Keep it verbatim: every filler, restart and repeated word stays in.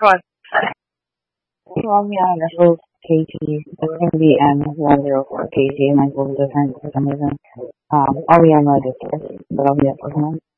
Well, yeah, that was K G. It's gonna be M one zero four K G. Mine's a little different for some reason. Um, I'll be on my Discord, but I'll be up for him.